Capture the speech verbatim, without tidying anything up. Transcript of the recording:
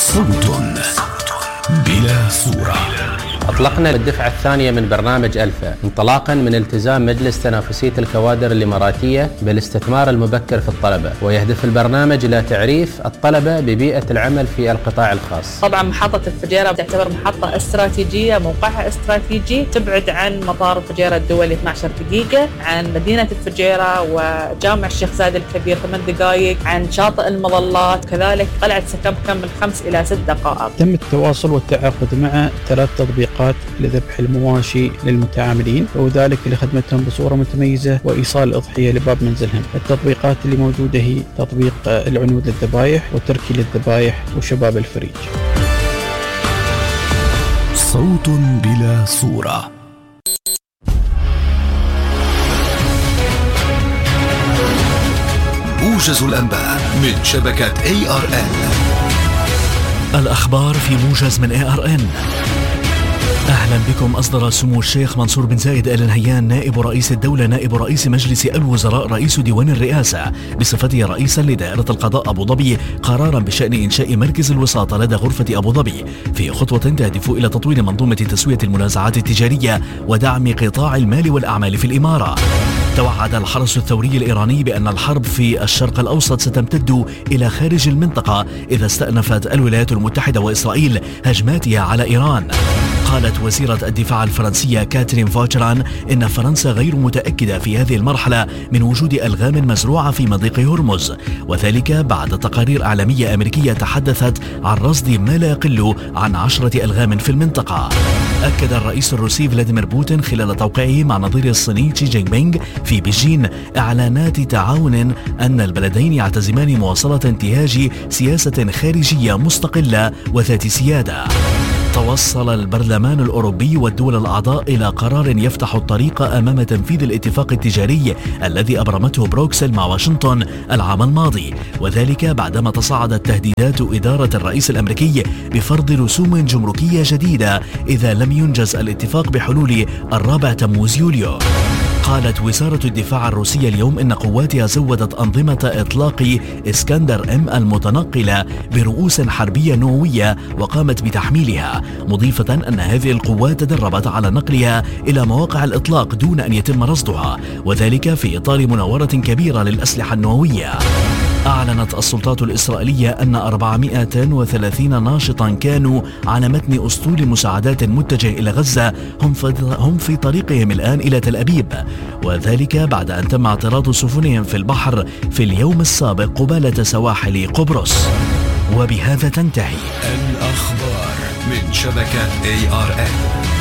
صوت بلا صورة. أطلقنا الدفعة الثانية من برنامج ألفا انطلاقا من التزام مجلس تنافسية الكوادر الإماراتية بالاستثمار المبكر في الطلبة، ويهدف البرنامج إلى تعريف الطلبة ببيئة العمل في القطاع الخاص. طبعا محطة الفجيرة تعتبر محطة استراتيجية، موقعها استراتيجي، تبعد عن مطار الفجيرة الدولي اثنتي عشرة دقيقة، عن مدينة الفجيرة وجامع الشيخ زايد الكبير ثمان دقائق، عن شاطئ المظلات، كذلك قلعة سكبكم من خمس إلى ست دقائق. تم التواصل والتعاقد مع ثلاث تطبيقات لذبح المواشي للمتعاملين، وذلك لخدمتهم بصورة متميزة وإيصال الأضحية لباب منزلهم. التطبيقات اللي موجودة هي تطبيق العنود للذبائح وتركي للذبائح وشباب الفريج. صوت بلا صورة. موجز الأنباء من شبكة إيه آر إن. الأخبار في موجز من إيه آر إن. أهلا بكم. أصدر سمو الشيخ منصور بن زايد آل نهيان نائب رئيس الدولة نائب رئيس مجلس الوزراء رئيس ديوان الرئاسة بصفته رئيسا لدائرة القضاء أبو ظبي قرارا بشأن إنشاء مركز الوساطة لدى غرفة أبو ظبي في خطوة تهدف إلى تطوير منظومة تسوية المنازعات التجارية ودعم قطاع المال والأعمال في الإمارة. توعد الحرس الثوري الإيراني بأن الحرب في الشرق الأوسط ستمتد إلى خارج المنطقة إذا استأنفت الولايات المتحدة وإسرائيل هجماتها على إيران. قالت وزيرة الدفاع الفرنسية كاترين فوتران إن فرنسا غير متأكدة في هذه المرحلة من وجود ألغام مزروعة في مضيق هرمز، وذلك بعد تقارير إعلامية أمريكية تحدثت عن رصد ما لا يقل عن عشرة ألغام في المنطقة. أكد الرئيس الروسي فلاديمير بوتين خلال توقيعه مع نظيره الصيني شي جين بينغ في بيجين إعلانات تعاون أن البلدين يعتزمان مواصلة انتهاج سياسة خارجية مستقلة وذات سيادة. توصل البرلمان الأوروبي والدول الأعضاء إلى قرار يفتح الطريق أمام تنفيذ الاتفاق التجاري الذي أبرمته بروكسل مع واشنطن العام الماضي، وذلك بعدما تصاعدت تهديدات إدارة الرئيس الأمريكي بفرض رسوم جمركية جديدة إذا لم ينجز الاتفاق بحلول الرابع تموز يوليو. قالت وزارة الدفاع الروسية اليوم إن قواتها زودت أنظمة إطلاق إسكندر إم المتنقلة برؤوس حربية نووية وقامت بتحميلها، مضيفة أن هذه القوات تدربت على نقلها إلى مواقع الإطلاق دون أن يتم رصدها، وذلك في إطار مناورة كبيرة للأسلحة النووية. أعلنت السلطات الإسرائيلية أن أربعمائة وثلاثين ناشطا كانوا على متن أسطول مساعدات متجه إلى غزة هم في, هم في طريقهم الآن إلى تل أبيب، وذلك بعد أن تم اعتراض سفنهم في البحر في اليوم السابق قبالة سواحل قبرص. وبهذا تنتهي الأخبار من شبكة إيه آر إن.